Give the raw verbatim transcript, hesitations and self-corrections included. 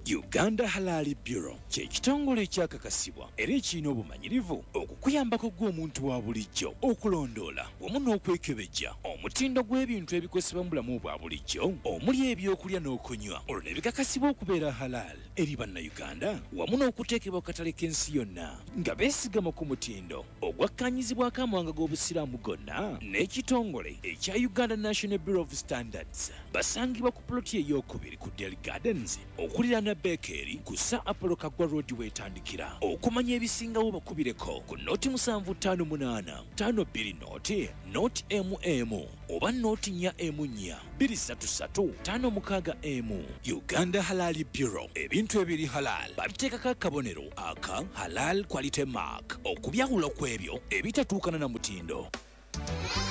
Uganda Halal Bureau kye kitongole ekyakakasibwa era ekirina obumanyirivu okukuyambako gw'omuntu wa bulijjo okulondoola wamu n'okwekebejja omutindo gw'ebintu ebikozesebwa mu bulamu obwa bulijjo omuli ebyokulya n'okunywa olwo ne bikakasibwa okubeera halal eri bannayuganda wamu n'okuteekebwa ku katale k'ensi yonna nga beesigama ku mutindo ogwakkaanyizibwako amawanga g'obusiraamu gonna n'ekitongole ekya Uganda National Bureau of Standards. Basangibwa ku ploti ey'okubiri ku Dairy Gardens okuliraana Bakery ku Sir Apollo Kaggwa Road weetandikira. Okumanya ebisingawo bakubireko ku nooti musanvu ttaano munaana ttaano bbiri nooti nooti M M oba nooti nnya M nnya bbiri ssatu ssatu ttaano mukaaga M. Uganda Halal Bureau, ebintu ebiri halal babiteekako akabonero aka Halal Quality Mark okubyawula kw'ebyo ebitatuukana na mutindo.